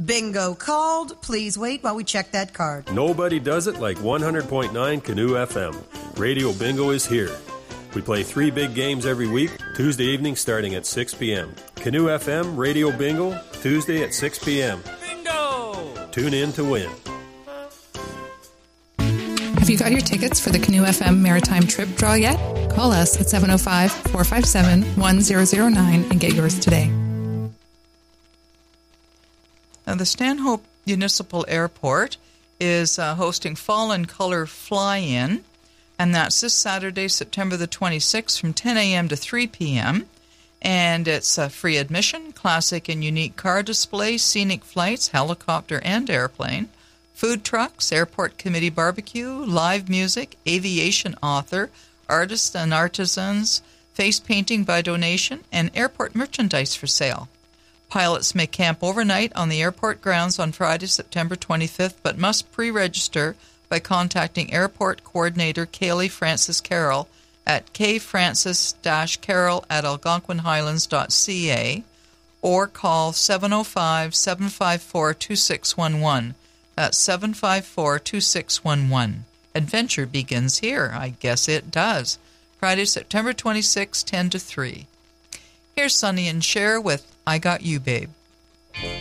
Bingo called. Please wait while we check that card. Nobody does it like 100.9 Canoe FM. Radio Bingo is here. We play 3 big games every week, Tuesday evening starting at 6 p.m. Canoe FM, Radio Bingo, Tuesday at 6 p.m. Bingo! Tune in to win. Have you got your tickets for the Canoe FM Maritime Trip Draw yet? Call us at 705-457-1009 and get yours today. Now, the Stanhope Municipal Airport is hosting Fall in Color Fly-In, and that's this Saturday, September the 26th from 10 a.m. to 3 p.m., and it's free admission, classic and unique car display, scenic flights, helicopter and airplane, food trucks, airport committee barbecue, live music, aviation author, artists and artisans, face painting by donation, and airport merchandise for sale. Pilots may camp overnight on the airport grounds on Friday, September 25th, but must pre-register by contacting Airport Coordinator Kaylee Francis Carroll at kfrancis-carroll@algonquinhighlands.ca or call 705-754-2611. That's 754-2611. Adventure begins here. I guess it does. Friday, September 26, 10 to 3. Here's Sonny and Cher with I Got You, Babe.